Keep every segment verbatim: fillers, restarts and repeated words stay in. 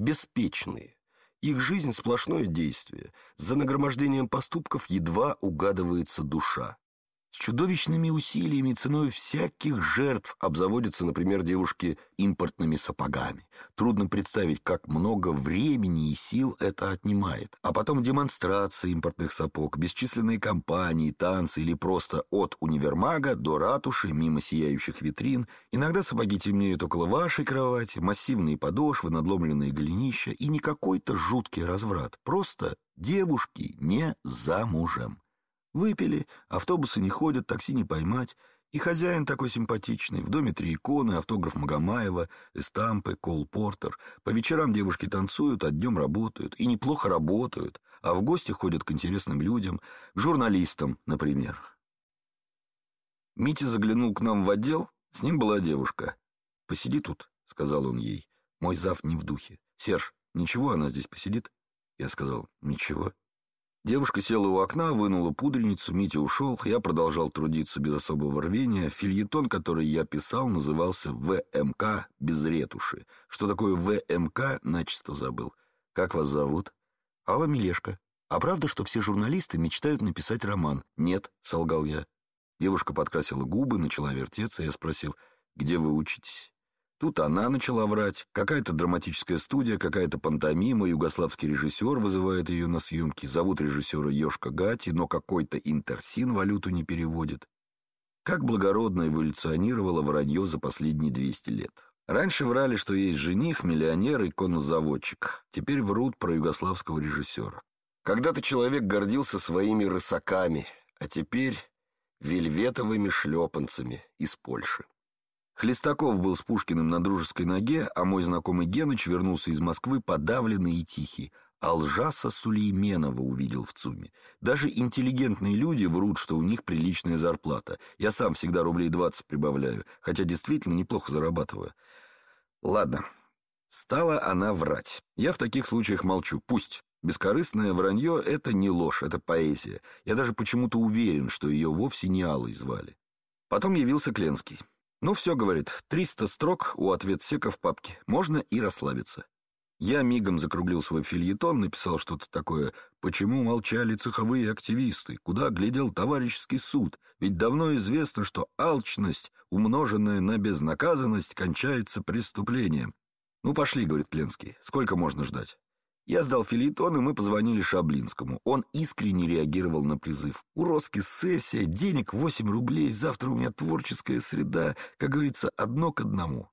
беспечные. Их жизнь — сплошное действие. За нагромождением поступков едва угадывается душа. С чудовищными усилиями, ценой всяких жертв обзаводятся, например, девушки импортными сапогами. Трудно представить, как много времени и сил это отнимает. А потом демонстрации импортных сапог, бесчисленные компании, танцы или просто от универмага до ратуши, мимо сияющих витрин. Иногда сапоги темнеют около вашей кровати, массивные подошвы, надломленные голенища и не какой-то жуткий разврат. Просто девушки не замужем. Выпили, автобусы не ходят, такси не поймать. И хозяин такой симпатичный. В доме три иконы, автограф Магомаева, эстампы, Кол Портер. По вечерам девушки танцуют, а днем работают. И неплохо работают. А в гости ходят к интересным людям. К журналистам, например. Митя заглянул к нам в отдел. С ним была девушка. «Посиди тут», — сказал он ей. «Мой зав не в духе. Серж, ничего, она здесь посидит?» Я сказал: «Ничего». Девушка села у окна, вынула пудреницу, Митя ушел, я продолжал трудиться без особого рвения. Фельетон, который я писал, назывался «вэ эм ка без ретуши». Что такое вэ эм ка, начисто забыл. «Как вас зовут?» «Алла Мелешко». «А правда, что все журналисты мечтают написать роман?» «Нет», — солгал я. Девушка подкрасила губы, начала вертеться, я спросил: «Где вы учитесь?» Тут она начала врать. Какая-то драматическая студия, какая-то пантомима, югославский режиссер вызывает ее на съемки. Зовут режиссера Йошка Гати, но какой-то Интерсин валюту не переводит. Как благородно эволюционировало вранье за последние двести лет. Раньше врали, что есть жених, миллионер и коннозаводчик. Теперь врут про югославского режиссера. Когда-то человек гордился своими рысаками, а теперь вельветовыми шлепанцами из Польши. Хлестаков был с Пушкиным на дружеской ноге, а мой знакомый Геныч вернулся из Москвы подавленный и тихий. Алжаса Сулейменова увидел в ЦУМе. Даже интеллигентные люди врут, что у них приличная зарплата. Я сам всегда рублей двадцать прибавляю, хотя действительно неплохо зарабатываю. Ладно, стала она врать. Я в таких случаях молчу. Пусть. Бескорыстное вранье — это не ложь, это поэзия. Я даже почему-то уверен, что ее вовсе не Аллой звали. Потом явился Кленский. «Ну все, — говорит, — триста строк у ответсека в папке. Можно и расслабиться». Я мигом закруглил свой фельетон, написал что-то такое: «Почему молчали цеховые активисты? Куда глядел товарищеский суд? Ведь давно известно, что алчность, умноженная на безнаказанность, кончается преступлением». «Ну пошли, — говорит Кленский, — сколько можно ждать?» Я сдал фельетон, и мы позвонили Шаблинскому. Он искренне реагировал на призыв. «У Роски сессия, денег восемь рублей, завтра у меня творческая среда, как говорится, одно к одному».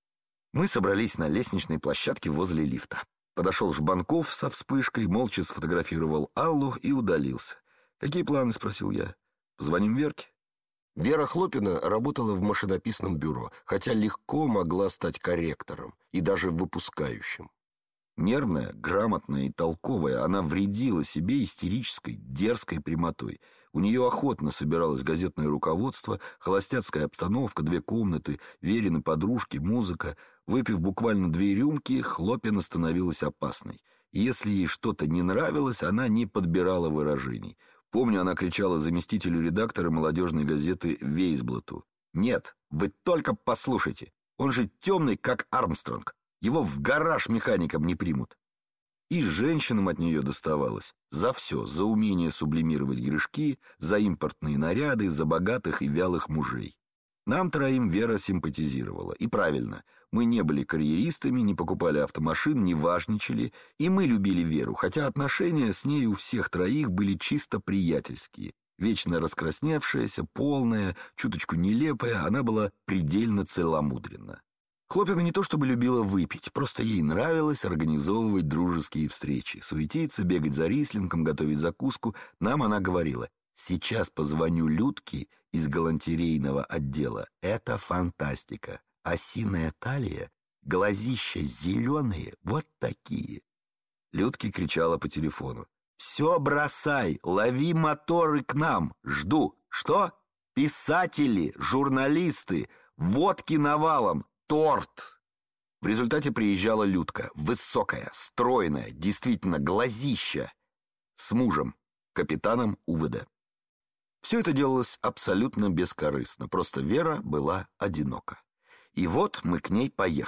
Мы собрались на лестничной площадке возле лифта. Подошел Жбанков со вспышкой, молча сфотографировал Аллу и удалился. «Какие планы?» — спросил я. «Позвоним Верке». Вера Хлопина работала в машинописном бюро, хотя легко могла стать корректором и даже выпускающим. Нервная, грамотная и толковая, она вредила себе истерической, дерзкой прямотой. У нее охотно собиралось газетное руководство, холостяцкая обстановка, две комнаты, Верины подружки, музыка. Выпив буквально две рюмки, Хлопина становилась опасной. И если ей что-то не нравилось, она не подбирала выражений. Помню, она кричала заместителю редактора молодежной газеты Вейсблату: «Нет, вы только послушайте, он же темный, как Армстронг. Его в гараж механиком не примут». И женщинам от нее доставалось за все: за умение сублимировать грешки, за импортные наряды, за богатых и вялых мужей. Нам троим Вера симпатизировала. И правильно, мы не были карьеристами, не покупали автомашин, не важничали, и мы любили Веру, хотя отношения с ней у всех троих были чисто приятельские. Вечно раскрасневшаяся, полная, чуточку нелепая, она была предельно целомудренна. Хлопина не то чтобы любила выпить, просто ей нравилось организовывать дружеские встречи, суетиться, бегать за рислингом, готовить закуску. Нам она говорила: «Сейчас позвоню Людке из галантерейного отдела. Это фантастика. Осиная талия, глазища зеленые, вот такие». Людке кричала по телефону: «Все бросай, лови моторы к нам, жду». «Что? Писатели, журналисты, водки навалом, торт». В результате приезжала Людка, высокая, стройная, действительно глазища, с мужем, капитаном У В Д. Все это делалось абсолютно бескорыстно, просто Вера была одинока. И вот мы к ней поехали.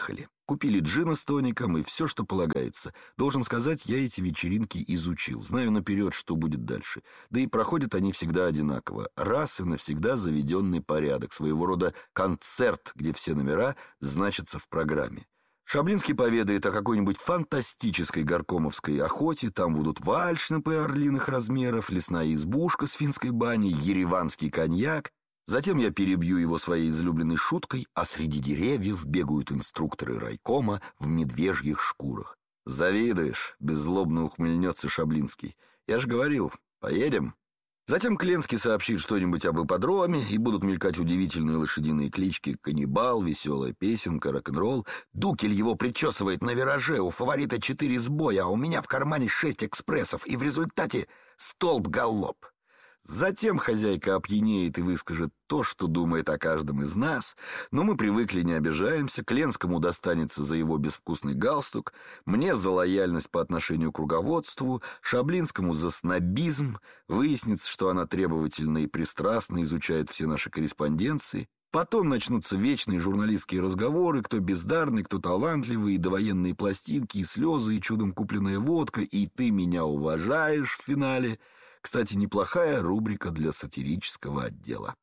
Купили джина с тоником и все, что полагается. Должен сказать, я эти вечеринки изучил. Знаю наперед, что будет дальше. Да и проходят они всегда одинаково. Раз и навсегда заведенный порядок. Своего рода концерт, где все номера значатся в программе. Шаблинский поведает о какой-нибудь фантастической горкомовской охоте. Там будут вальшнепы орлиных размеров, лесная избушка с финской баней, ереванский коньяк. Затем я перебью его своей излюбленной шуткой, а среди деревьев бегают инструкторы райкома в медвежьих шкурах. «Завидуешь?» — беззлобно ухмыльнется Шаблинский. «Я же говорил, поедем». Затем Кленский сообщит что-нибудь об ипподроме, и будут мелькать удивительные лошадиные клички: «Каннибал», «Веселая песенка», «Рок-н-ролл». Дукель его причесывает на вираже, у фаворита четыре сбоя, а у меня в кармане шесть экспрессов, и в результате столб-галоп. Затем хозяйка опьянеет и выскажет то, что думает о каждом из нас, но мы привыкли, не обижаемся. Кленскому достанется за его безвкусный галстук, мне за лояльность по отношению к руководству, Шаблинскому за снобизм. Выяснится, что она требовательно и пристрастно изучает все наши корреспонденции. Потом начнутся вечные журналистские разговоры, кто бездарный, кто талантливый, и довоенные пластинки, и слезы, и чудом купленная водка, и «ты меня уважаешь» в финале. Кстати, неплохая рубрика для сатирического отдела.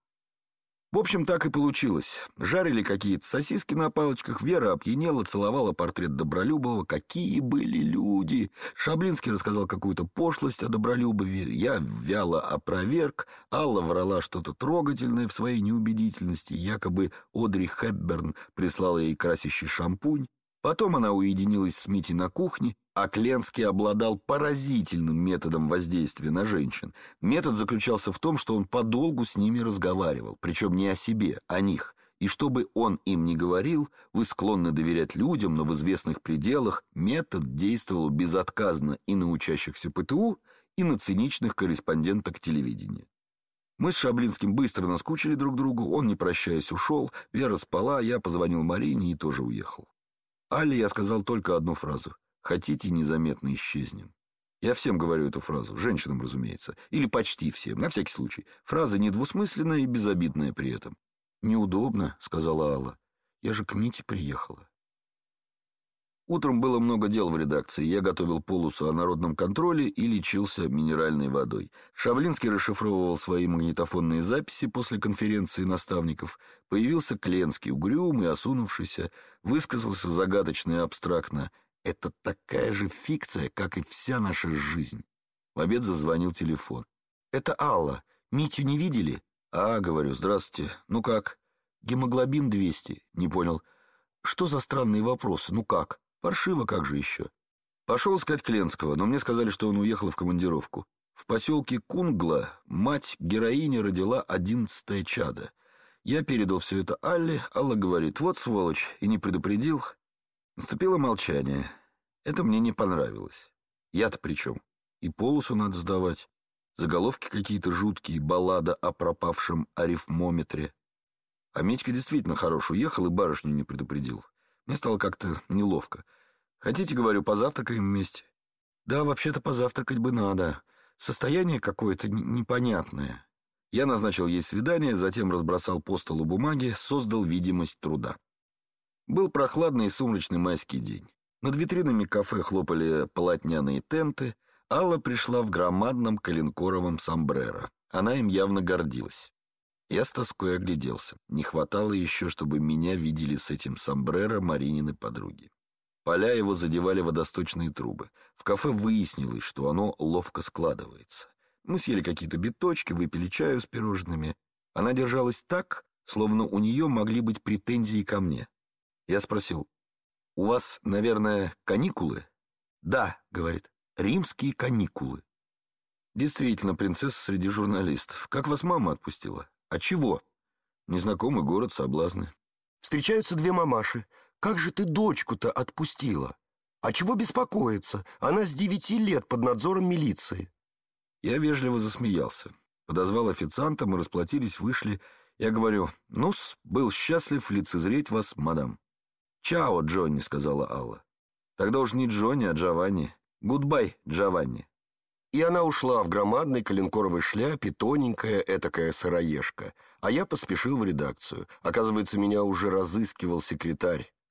В общем, так и получилось. Жарили какие-то сосиски на палочках, Вера опьянела, целовала портрет Добролюбова. Какие были люди! Шаблинский рассказал какую-то пошлость о Добролюбове, я вяло опроверг, Алла врала что-то трогательное в своей неубедительности, якобы Одри Хепберн прислала ей красящий шампунь. Потом она уединилась с Митей на кухне, а Кленский обладал поразительным методом воздействия на женщин. Метод заключался в том, что он подолгу с ними разговаривал, причем не о себе, о них. И чтобы он им не говорил, вы склонны доверять людям, но в известных пределах метод действовал безотказно и на учащихся ПТУ, и на циничных корреспонденток телевидения. Мы с Шаблинским быстро наскучили друг другу, он, не прощаясь, ушел, Вера спала, я позвонил Марине и тоже уехал. Алле я сказал только одну фразу: «Хотите, незаметно исчезнем». Я всем говорю эту фразу, женщинам, разумеется, или почти всем, на всякий случай. Фраза недвусмысленная и безобидная при этом. «Неудобно», — сказала Алла. «Я же к Мите приехала». Утром было много дел в редакции. Я готовил полосу о народном контроле и лечился минеральной водой. Шаблинский расшифровывал свои магнитофонные записи после конференции наставников. Появился Кленский, угрюмый, осунувшийся, высказался загадочно и абстрактно: «Это такая же фикция, как и вся наша жизнь». В обед зазвонил телефон. «Это Алла. Митю не видели?» «А, — говорю, — здравствуйте. Ну как?» «Гемоглобин двести». «Не понял». «Что за странные вопросы? Ну как?» «Паршиво, как же еще?» Пошел искать Кленского, но мне сказали, что он уехал в командировку. В поселке Кунгла мать героини родила одиннадцатое чадо. Я передал все это Алле. Алла говорит: «Вот сволочь, и не предупредил». Наступило молчание. Это мне не понравилось. Я-то при чем? И полосу надо сдавать. Заголовки какие-то жуткие, баллада о пропавшем арифмометре. А Митька действительно хорош, уехал и барышню не предупредил. Мне стало как-то неловко. «Хотите, — говорю, — позавтракаем вместе?» «Да, вообще-то позавтракать бы надо. Состояние какое-то непонятное». Я назначил ей свидание, затем разбросал по столу бумаги, создал видимость труда. Был прохладный и сумрачный майский день. Над витринами кафе хлопали полотняные тенты. Алла пришла в громадном коленкоровом сомбреро. Она им явно гордилась. Я с тоской огляделся. Не хватало еще, чтобы меня видели с этим сомбреро Маринины подруги. Поля его задевали водосточные трубы. В кафе выяснилось, что оно ловко складывается. Мы съели какие-то биточки, выпили чаю с пирожными. Она держалась так, словно у нее могли быть претензии ко мне. Я спросил: «У вас, наверное, каникулы?» «Да», — говорит, — «римские каникулы». Действительно, принцесса среди журналистов. Как вас мама отпустила? А чего? Незнакомый город, соблазны. Встречаются две мамаши. Как же ты дочку-то отпустила? А чего беспокоиться? Она с девяти лет под надзором милиции. Я вежливо засмеялся. Подозвал официанта, мы расплатились, вышли. Я говорю: «Ну-с, был счастлив лицезреть вас, мадам». «Чао, Джонни», — сказала Алла. «Тогда уж не Джонни, а Джованни. Гудбай, Джованни». И она ушла в громадной коленкоровой шляпе, тоненькая этакая сыроежка. А я поспешил в редакцию. Оказывается, меня уже разыскивал секретарь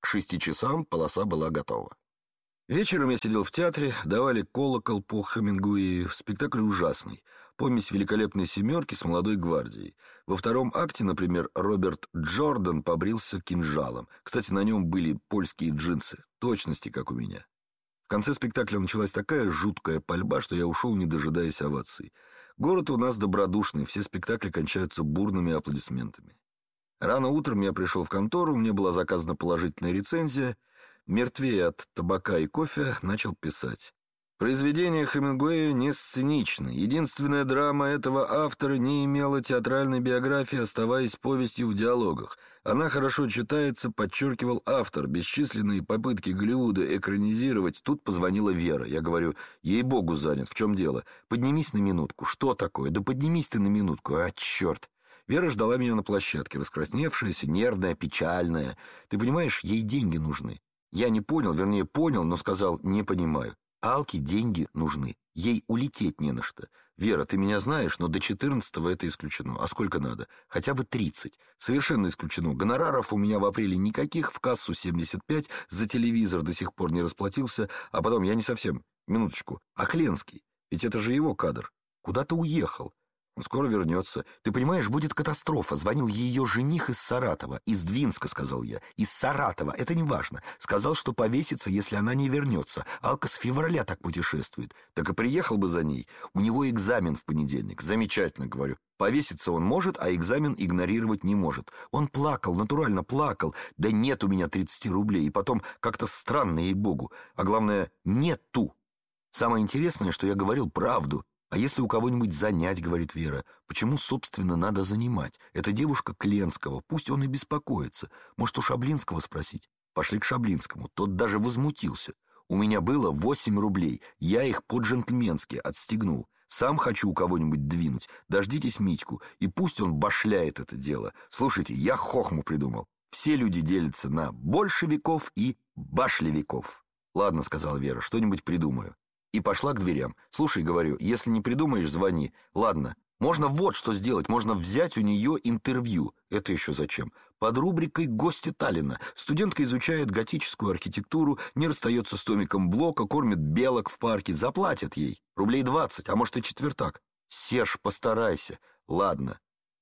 К шести часам полоса была готова. Вечером я сидел в театре, давали «Колокол» по Хемингуэю. Спектакль ужасный. Помесь «Великолепной семерки» с «Молодой гвардией». Во втором акте, например, Роберт Джордан побрился кинжалом. Кстати, на нем были польские джинсы, точности, как у меня. В конце спектакля началась такая жуткая пальба, что я ушел, не дожидаясь оваций. Город у нас добродушный, все спектакли кончаются бурными аплодисментами. Рано утром я пришел в контору, мне была заказана положительная рецензия. Мертвее от табака и кофе начал писать. Произведение Хемингуэя не сценично. Единственная драма этого автора не имела театральной биографии, оставаясь повестью в диалогах. Она хорошо читается, подчеркивал автор. Бесчисленные попытки Голливуда экранизировать. Тут позвонила Вера. Я говорю, ей-богу занят, в чем дело? Поднимись на минутку. Что такое? Да поднимись ты на минутку. А, черт. Вера ждала меня на площадке, раскрасневшаяся, нервная, печальная. Ты понимаешь, ей деньги нужны. Я не понял, вернее, понял, но сказал, не понимаю. Алке деньги нужны. Ей улететь не на что. Вера, ты меня знаешь, но до четырнадцатого это исключено. А сколько надо? Хотя бы тридцать. Совершенно исключено. Гонораров у меня в апреле никаких, в кассу семьдесят пять, за телевизор до сих пор не расплатился. А потом, я не совсем, минуточку, а Кленский? Ведь это же его кадр. Куда-то уехал. Он скоро вернется. Ты понимаешь, будет катастрофа. Звонил ее жених из Саратова. Из Двинска, сказал я. Из Саратова. Это не важно. Сказал, что повесится, если она не вернется. Алка с февраля так путешествует. Так и приехал бы за ней. У него экзамен в понедельник. Замечательно, говорю. Повеситься он может, а экзамен игнорировать не может. Он плакал, натурально плакал. Да нет у меня тридцати рублей. И потом как-то странно, ей-богу. А главное, нету. Самое интересное, что я говорил правду. «А если у кого-нибудь занять, — говорит Вера, — почему, собственно, надо занимать? Это девушка Кленского, пусть он и беспокоится. Может, у Шаблинского спросить?» Пошли к Шаблинскому, тот даже возмутился. «У меня было восемь рублей, я их по-джентльменски отстегнул. Сам хочу у кого-нибудь двинуть. Дождитесь Митьку, и пусть он башляет это дело. Слушайте, я хохму придумал. Все люди делятся на большевиков и башлевиков». «Ладно, — сказала Вера, — что-нибудь придумаю». И пошла к дверям. «Слушай, — говорю, — если не придумаешь, звони. Ладно, можно вот что сделать. Можно взять у нее интервью. Это еще зачем? Под рубрикой «Гости Таллина». Студентка изучает готическую архитектуру, не расстается с томиком Блока, кормит белок в парке. Заплатят ей. Рублей двадцать, а может и четвертак. Серж, постарайся. Ладно».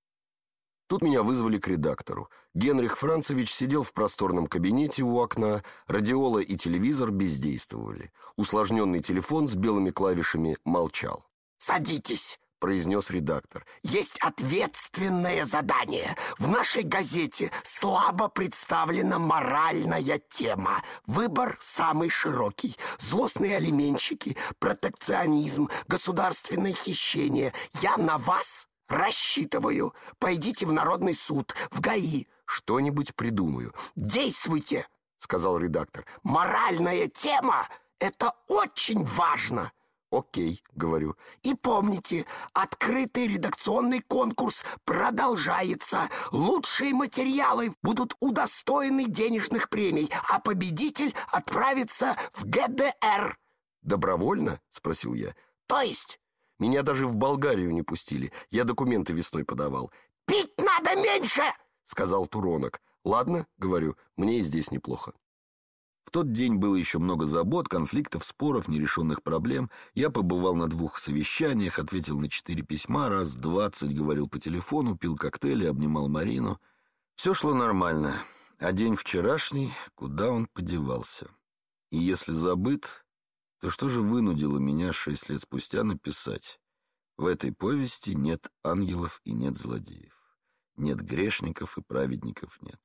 Тут меня вызвали к редактору. Генрих Францевич сидел в просторном кабинете у окна, радиола и телевизор бездействовали. Усложненный телефон с белыми клавишами молчал. «Садитесь», — произнес редактор. «Есть ответственное задание. В нашей газете слабо представлена моральная тема. Выбор самый широкий. Злостные алименщики, протекционизм, государственное хищение. Я на вас рассчитываю. Пойдите в Народный суд, в ГАИ». «Что-нибудь придумаю». «Действуйте», — сказал редактор. «Моральная тема — это очень важно». «Окей», — говорю. «И помните, открытый редакционный конкурс продолжается. Лучшие материалы будут удостоены денежных премий, а победитель отправится в ГДР». «Добровольно?» — спросил я. «То есть?» «Меня даже в Болгарию не пустили. Я документы весной подавал». «Пить надо меньше!» — сказал Туронок. «Ладно, — говорю, — мне и здесь неплохо». В тот день было еще много забот, конфликтов, споров, нерешенных проблем. Я побывал на двух совещаниях, ответил на четыре письма, раз двадцать говорил по телефону, пил коктейли, обнимал Марину. Все шло нормально. А день вчерашний, куда он подевался? И если забыт, то что же вынудило меня шесть лет спустя написать: «В этой повести нет ангелов и нет злодеев, нет грешников и праведников нет».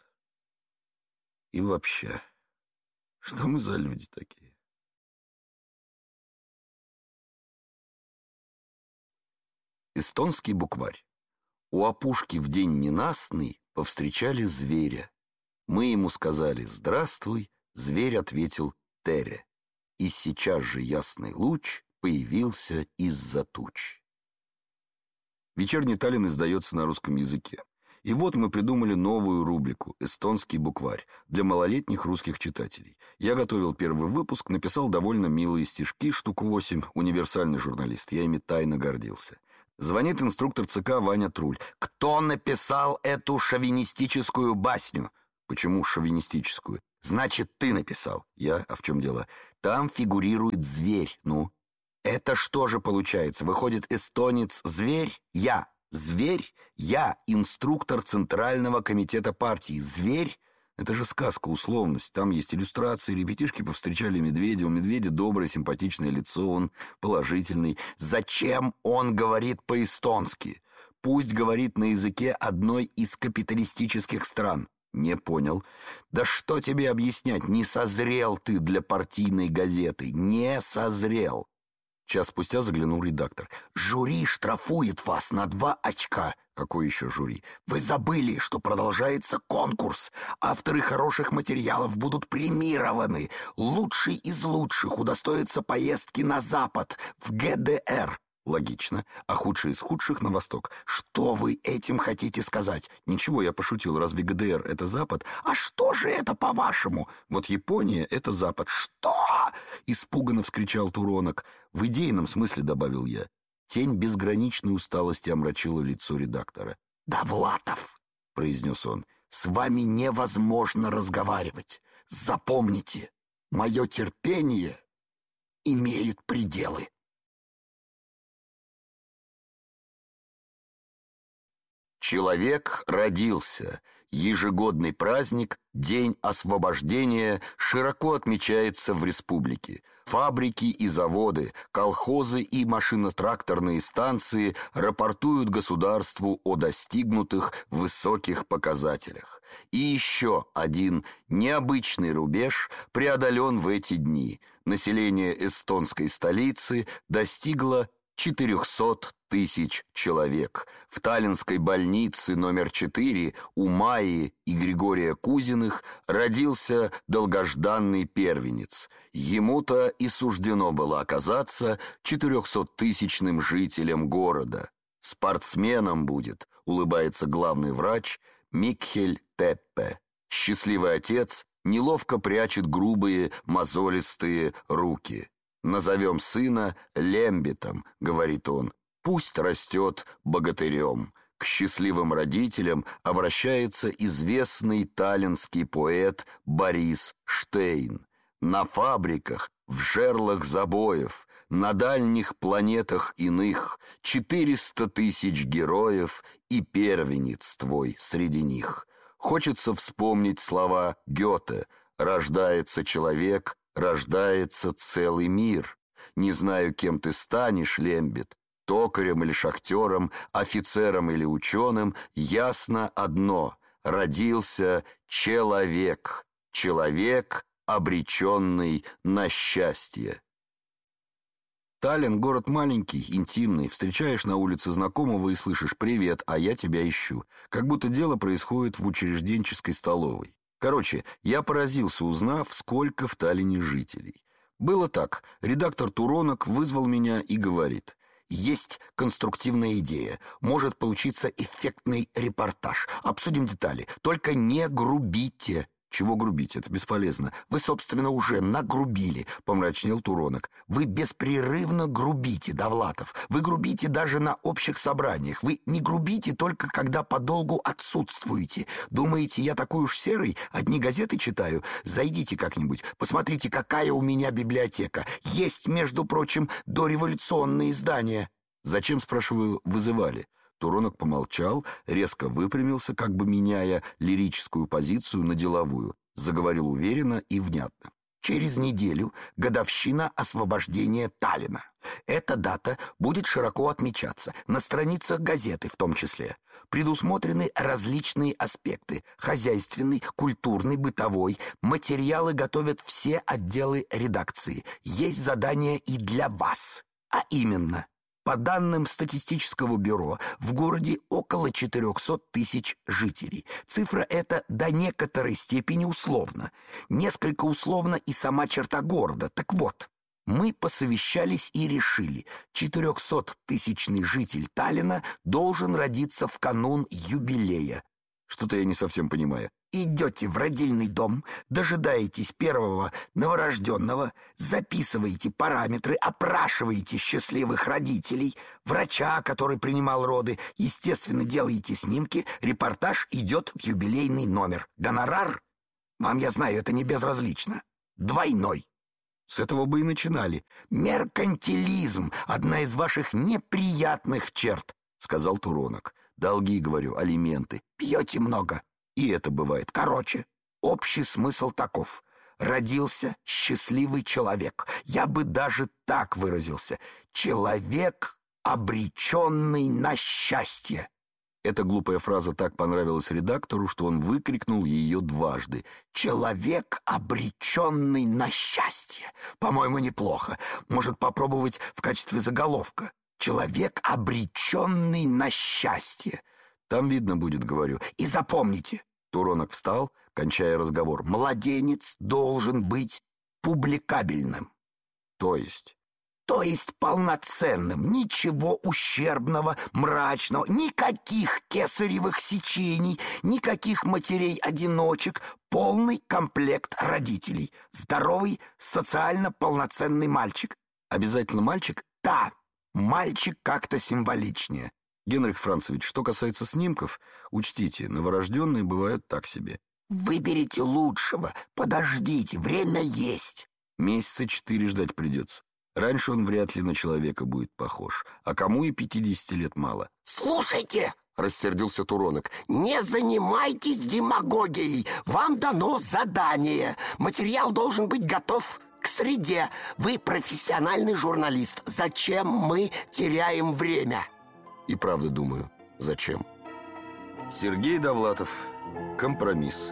И вообще, что мы за люди такие? Эстонский букварь. У опушки в день ненастный повстречали зверя. Мы ему сказали «Здравствуй», зверь ответил «Тере». И сейчас же ясный луч появился из-за туч. Вечерний Таллин издается на русском языке. И вот мы придумали новую рубрику «Эстонский букварь» для малолетних русских читателей. Я готовил первый выпуск, написал довольно милые стишки, штук восемь, универсальный журналист, я ими тайно гордился. Звонит инструктор ЦК Ваня Труль. «Кто написал эту шовинистическую басню?» «Почему шовинистическую?» Значит, ты написал. Я? А в чем дело? Там фигурирует зверь. Ну, это что же получается? Выходит, эстонец — зверь? Я — зверь? Я — инструктор Центрального комитета партии. Зверь? Это же сказка, условность. Там есть иллюстрации. Ребятишки повстречали медведя. У медведя доброе, симпатичное лицо. Он положительный. Зачем он говорит по-эстонски? Пусть говорит на языке одной из капиталистических стран. Не понял. Да что тебе объяснять? Не созрел ты для партийной газеты. Не созрел. Час спустя заглянул редактор. Жюри штрафует вас на два очка. Какой еще жюри? Вы забыли, что продолжается конкурс. Авторы хороших материалов будут премированы. Лучший из лучших удостоится поездки на Запад, в гэ дэ эр. Логично. А худшие из худших на восток. Что вы этим хотите сказать? Ничего, я пошутил. Разве гэ дэ эр — это Запад? А что же это, по-вашему? Вот Япония — это Запад. Что? Испуганно вскричал Туронок. В идейном смысле, добавил я. Тень безграничной усталости омрачила лицо редактора. «Довлатов», — произнес он, — «с вами невозможно разговаривать. Запомните, мое терпение имеет пределы». Человек родился. Ежегодный праздник, День освобождения, широко отмечается в республике. Фабрики и заводы, колхозы и машино-тракторные станции рапортуют государству о достигнутых высоких показателях. И еще один необычный рубеж преодолен в эти дни. Население эстонской столицы достигло четырехсот тысяч человек. В Таллинской больнице номер четыре у Майи и Григория Кузиных родился долгожданный первенец. Ему-то и суждено было оказаться четырехсоттысячным жителем города. Спортсменом будет, улыбается главный врач, Микхель Теппе. Счастливый отец неловко прячет грубые мозолистые руки. «Назовем сына Лембитом», — говорит он, — «пусть растет богатырем». К счастливым родителям обращается известный таллинский поэт Борис Штейн. «На фабриках, в жерлах забоев, на дальних планетах иных четыреста тысяч героев, и первенец твой среди них». Хочется вспомнить слова Гёте: «Рождается человек, рождается целый мир». Не знаю, кем ты станешь, Лембит, токарем или шахтером, офицером или ученым, ясно одно: родился человек, человек, обреченный на счастье. Таллин — город маленький, интимный. Встречаешь на улице знакомого и слышишь «Привет, а я тебя ищу». Как будто дело происходит в учрежденческой столовой. Короче, я поразился, узнав, сколько в Таллине жителей. Было так. Редактор Туронок вызвал меня и говорит: «Есть конструктивная идея. Может получиться эффектный репортаж. Обсудим детали. Только не грубите». «Чего грубить? Это бесполезно». «Вы, собственно, уже нагрубили», — помрачнел Туронок. «Вы беспрерывно грубите, Довлатов. Вы грубите даже на общих собраниях. Вы не грубите только, когда подолгу отсутствуете. Думаете, я такой уж серый? Одни газеты читаю? Зайдите как-нибудь, посмотрите, какая у меня библиотека. Есть, между прочим, дореволюционные издания». «Зачем, спрашиваю, вызывали?» Туронок помолчал, резко выпрямился, как бы меняя лирическую позицию на деловую. Заговорил уверенно и внятно. «Через неделю годовщина освобождения Таллина. Эта дата будет широко отмечаться, на страницах газеты в том числе. Предусмотрены различные аспекты: хозяйственный, культурный, бытовой. Материалы готовят все отделы редакции. Есть задание и для вас. А именно... По данным статистического бюро, в городе около четырехсот тысяч жителей. Цифра эта до некоторой степени условна. Несколько условна и сама черта города. Так вот, мы посовещались и решили: четырехсоттысячный житель Таллина должен родиться в канун юбилея. Что-то я не совсем понимаю. Идете в родильный дом, дожидаетесь первого новорожденного, записываете параметры, опрашиваете счастливых родителей, врача, который принимал роды, естественно, делаете снимки, репортаж идет в юбилейный номер. Гонорар Вам, я знаю, это не безразлично. Двойной. С этого бы и начинали. Меркантилизм — одна из ваших неприятных черт, сказал Туронок. Долги, говорю, алименты. Пьете много. И это бывает. Короче, общий смысл таков. Родился счастливый человек. Я бы даже так выразился. Человек, обреченный на счастье. Эта глупая фраза так понравилась редактору, что он выкрикнул ее дважды. «Человек, обреченный на счастье». По-моему, неплохо. Может, попробовать в качестве заголовка. «Человек, обреченный на счастье». Там видно будет, говорю. И запомните. Туронок встал, кончая разговор. Младенец должен быть публикабельным. То есть... То есть полноценным, ничего ущербного, мрачного, никаких кесаревых сечений, никаких матерей-одиночек, полный комплект родителей, здоровый, социально полноценный мальчик. Обязательно мальчик? Да, мальчик как-то символичнее. Генрих Францевич, что касается снимков, учтите, новорожденные бывают так себе. Выберите лучшего, подождите, время есть. Месяца четыре ждать придется. Раньше он вряд ли на человека будет похож, а кому и пятидесяти лет мало. «Слушайте!» — рассердился Туронок. «Не занимайтесь демагогией! Вам дано задание! Материал должен быть готов к среде! Вы профессиональный журналист! Зачем мы теряем время?» И правда думаю, зачем? Сергей Довлатов. Компромисс.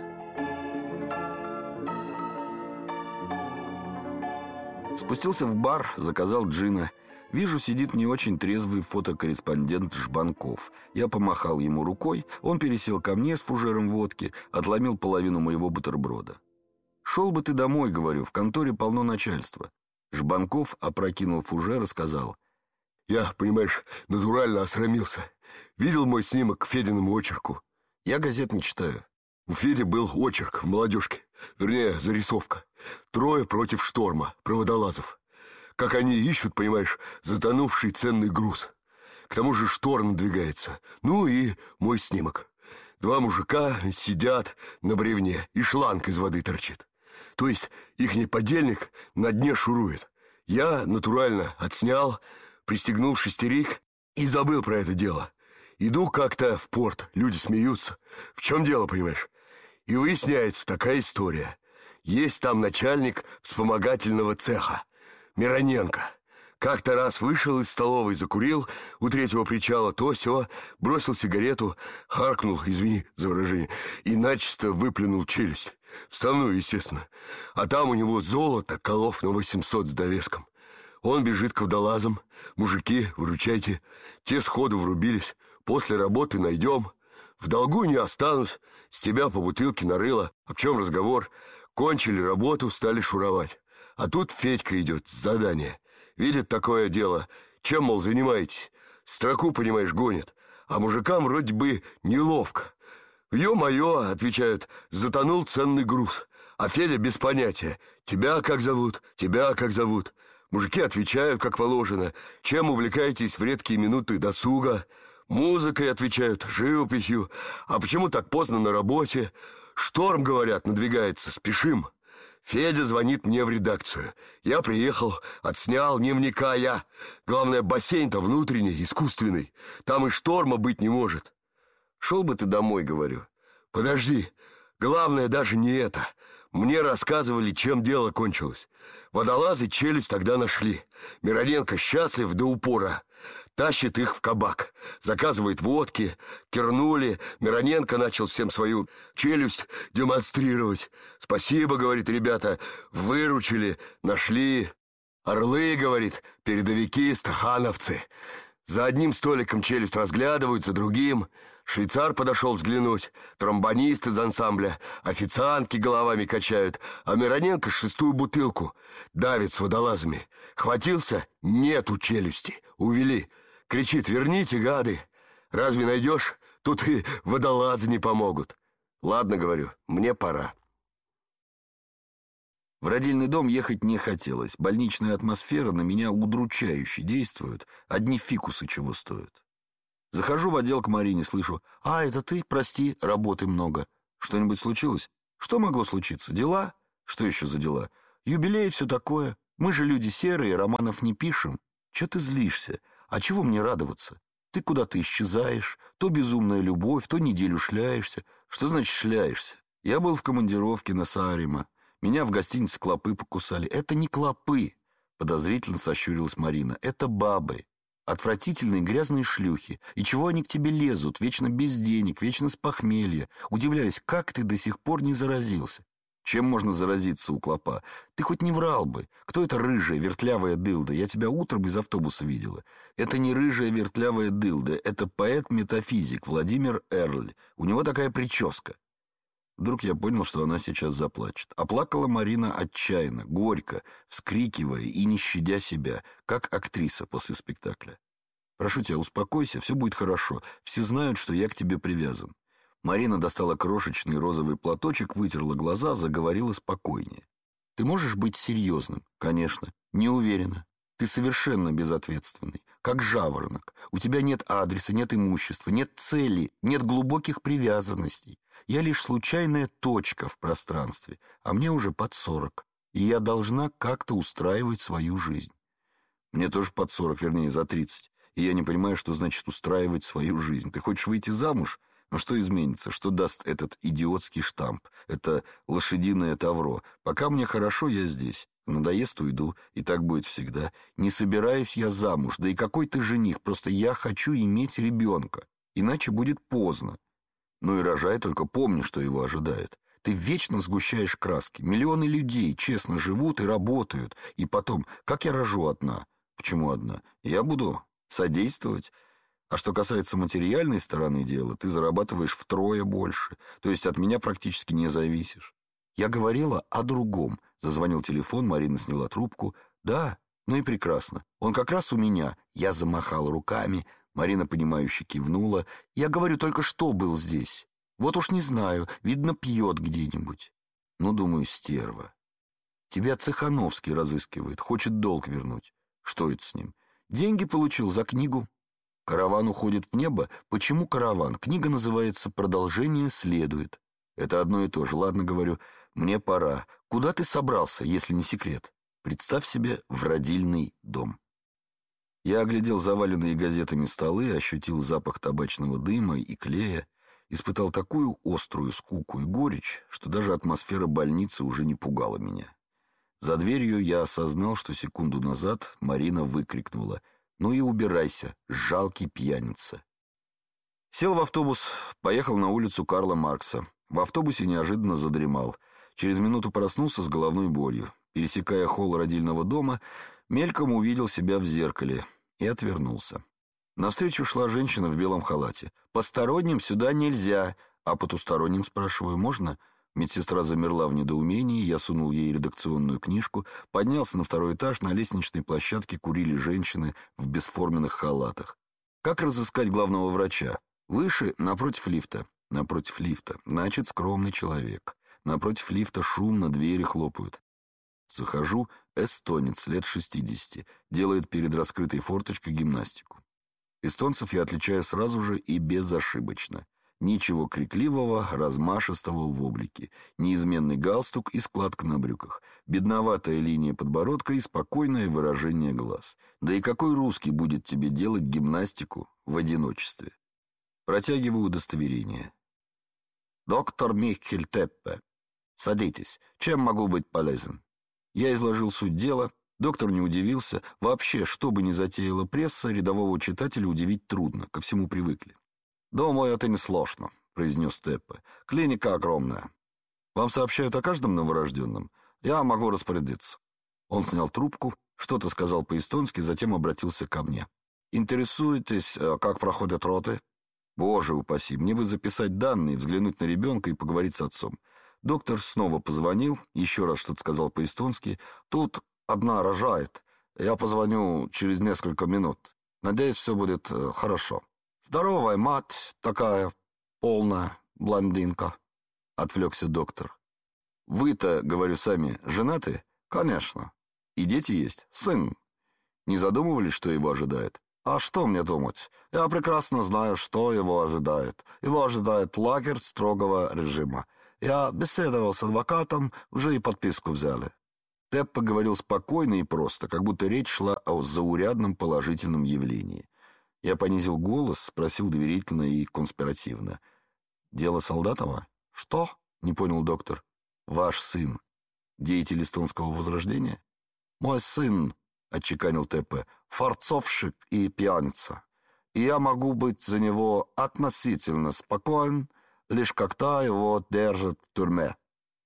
Спустился в бар, заказал джина. Вижу, сидит не очень трезвый фотокорреспондент Жбанков. Я помахал ему рукой, он пересел ко мне с фужером водки, отломил половину моего бутерброда. «Шел бы ты домой, — говорю, — в конторе полно начальства». Жбанков опрокинул фужер и сказал: «Я, понимаешь, натурально осрамился. Видел мой снимок к Фединому очерку?» «Я газет не читаю». У Феди был очерк в «Молодежке». Вернее, зарисовка. Трое против шторма, проводолазов. Как они ищут, понимаешь, затонувший ценный груз. К тому же шторм надвигается. Ну и мой снимок. Два мужика сидят на бревне, и шланг из воды торчит. То есть ихний подельник на дне шурует. Я натурально отснял, пристегнул шестерик и забыл про это дело. Иду как-то в порт, люди смеются. В чем дело, понимаешь? И выясняется такая история. Есть там начальник вспомогательного цеха, Мироненко. Как-то раз вышел из столовой, закурил у третьего причала, то-сё, бросил сигарету, харкнул, извини за выражение, и начисто выплюнул челюсть. Вставную, естественно. А там у него золото, колов на восемьсот с довеском. Он бежит к водолазам. Мужики, выручайте. Те сходу врубились. После работы найдем. В долгу не останусь. С тебя по бутылке нарыло. А в чем разговор? Кончили работу, стали шуровать. А тут Федька идет с задания. Видит такое дело. Чем, мол, занимаетесь? Строку, понимаешь, гонит. А мужикам вроде бы неловко. «Ё-моё», — отвечают, — «затонул ценный груз». А Федя без понятия. «Тебя как зовут? Тебя как зовут?» Мужики отвечают, как положено. «Чем увлекаетесь в редкие минуты досуга?» «Музыкой», — отвечают, «живописью». «А почему так поздно на работе?» «Шторм, — говорят, — надвигается, спешим». Федя звонит мне в редакцию. Я приехал, отснял, не вникая. Главное, бассейн-то внутренний, искусственный. Там и шторма быть не может. «Шел бы ты домой, — говорю». «Подожди, главное даже не это. Мне рассказывали, чем дело кончилось. Водолазы челюсть тогда нашли. Мироненко счастлив до упора. Тащит их в кабак. Заказывает водки. Кернули. Мироненко начал всем свою челюсть демонстрировать. «Спасибо, — говорит, — ребята, выручили, нашли. Орлы, — говорит, — передовики, стахановцы». За одним столиком челюсть разглядывают, за другим. Швейцар подошел взглянуть, тромбонист из ансамбля, официантки головами качают, а Мироненко шестую бутылку давит с водолазами. Хватился — нету челюсти, увели. Кричит: «Верните, гады! Разве найдешь? Тут и водолазы не помогут». «Ладно, — говорю, — мне пора». В родильный дом ехать не хотелось. Больничная атмосфера на меня удручающе действует. Одни фикусы чего стоят. Захожу в отдел к Марине, слышу: «А, это ты? Прости, работы много. Что-нибудь случилось?» Что могло случиться? Дела? Что еще за дела? Юбилей и все такое. Мы же люди серые, романов не пишем. Че ты злишься? А чего мне радоваться? Ты куда-то исчезаешь, то безумная любовь, то неделю шляешься. Что значит шляешься? Я был в командировке на Саарима. Меня в гостинице клопы покусали. Это не клопы, подозрительно сощурилась Марина. Это бабы. Отвратительные грязные шлюхи. И чего они к тебе лезут? Вечно без денег, вечно с похмелья. Удивляюсь, как ты до сих пор не заразился? Чем можно заразиться у клопа? Ты хоть не врал бы. Кто это рыжая, вертлявая дылда? Я тебя утром из автобуса видела. Это не рыжая, вертлявая дылда. Это поэт-метафизик Владимир Эрль. У него такая прическа. Вдруг я понял, что она сейчас заплачет. А плакала Марина отчаянно, горько, вскрикивая и не щадя себя, как актриса после спектакля. «Прошу тебя, успокойся, все будет хорошо. Все знают, что я к тебе привязан». Марина достала крошечный розовый платочек, вытерла глаза, заговорила спокойнее. «Ты можешь быть серьезным?» «Конечно. Не уверена. Ты совершенно безответственный, как жаворонок. У тебя нет адреса, нет имущества, нет цели, нет глубоких привязанностей. Я лишь случайная точка в пространстве, а мне уже под сорок, и я должна как-то устраивать свою жизнь». «Мне тоже под сорок, вернее, за тридцать, и я не понимаю, что значит устраивать свою жизнь. Ты хочешь выйти замуж? Но что изменится? Что даст этот идиотский штамп? Это лошадиное тавро. Пока мне хорошо, я здесь. Надоест, уйду, и так будет всегда. Не собираюсь я замуж, да и какой ты жених, просто я хочу иметь ребенка, иначе будет поздно. Ну и рожай, только помни, что его ожидает. Ты вечно сгущаешь краски. Миллионы людей честно живут и работают. И потом, как я рожу одна? Почему одна? Я буду содействовать. А что касается материальной стороны дела, ты зарабатываешь втрое больше, то есть от меня практически не зависишь. Я говорила о другом. Зазвонил телефон, Марина сняла трубку. Да, ну и прекрасно. Он как раз у меня. Я замахал руками. Марина, понимающе кивнула. Я говорю, только что был здесь. Вот уж не знаю, видно, пьет где-нибудь. Ну, думаю, стерва. Тебя Цехановский разыскивает, хочет долг вернуть. Что это с ним? Деньги получил за книгу. Караван уходит в небо. Почему караван? Книга называется «Продолжение следует». Это одно и то же. Ладно, говорю, мне пора. Куда ты собрался, если не секрет? Представь себе в родильный дом. Я оглядел заваленные газетами столы, ощутил запах табачного дыма и клея, испытал такую острую скуку и горечь, что даже атмосфера больницы уже не пугала меня. За дверью я осознал, что секунду назад Марина выкрикнула: «Ну и убирайся, жалкий пьяница». Сел в автобус, поехал на улицу Карла Маркса. В автобусе неожиданно задремал. Через минуту проснулся с головной болью. Пересекая холл родильного дома, мельком увидел себя в зеркале и отвернулся. Навстречу шла женщина в белом халате. «Посторонним сюда нельзя». «А потусторонним, спрашиваю, можно?» Медсестра замерла в недоумении, я сунул ей редакционную книжку, поднялся на второй этаж, на лестничной площадке курили женщины в бесформенных халатах. Как разыскать главного врача? Выше, напротив лифта. Напротив лифта. Значит, скромный человек. Напротив лифта шумно, двери хлопают. Захожу, эстонец, лет шестидесяти, делает перед раскрытой форточкой гимнастику. Эстонцев я отличаю сразу же и безошибочно. Ничего крикливого, размашистого в облике. Неизменный галстук и складка на брюках. Бедноватая линия подбородка и спокойное выражение глаз. Да и какой русский будет тебе делать гимнастику в одиночестве? Протягиваю удостоверение. «Доктор Михель Теппе. Садитесь. Чем могу быть полезен?» Я изложил суть дела. Доктор не удивился. Вообще, что бы ни затеяла пресса, рядового читателя удивить трудно. Ко всему привыкли. «Думаю, это несложно», — произнес Теппе. «Клиника огромная. Вам сообщают о каждом новорожденном? Я могу распорядиться». Он снял трубку, что-то сказал по-эстонски, затем обратился ко мне. «Интересуетесь, как проходят роты?» «Боже упаси, мне бы записать данные, взглянуть на ребенка и поговорить с отцом». Доктор снова позвонил, еще раз что-то сказал по-эстонски. «Тут одна рожает. Я позвоню через несколько минут. Надеюсь, все будет э, хорошо». «Здоровая мать, такая полная блондинка», — отвлекся доктор. «Вы-то, говорю, сами женаты?» «Конечно». «И дети есть?» «Сын». «Не задумывались, что его ожидает?» «А что мне думать? Я прекрасно знаю, что его ожидает. Его ожидает лагерь строгого режима. Я беседовал с адвокатом, уже и подписку взяли». Теппа говорил спокойно и просто, как будто речь шла о заурядном положительном явлении. Я понизил голос, спросил доверительно и конспиративно. «Дело Солдатова?» «Что?» — не понял доктор. «Ваш сын. Деятель эстонского возрождения?» «Мой сын», — отчеканил Теппа, — «форцовщик и пьяница. И я могу быть за него относительно спокоен, лишь когда его держат в тюрьме».